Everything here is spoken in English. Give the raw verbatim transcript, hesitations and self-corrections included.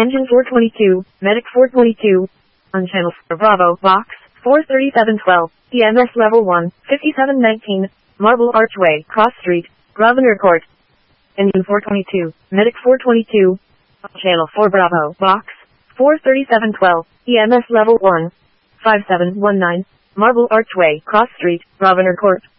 Engine four twenty-two, Medic four twenty-two. On channel four Bravo, Box four thirty-seven twelve, E M S Level one, fifty-seven nineteen, Marble Archway, Cross Street, Grosvenor Court. Engine four twenty-two, Medic four twenty-two. On channel four Bravo, Box four thirty-seven twelve, E M S Level one, five seven one nine, Marble Archway, Cross Street, Grosvenor Court.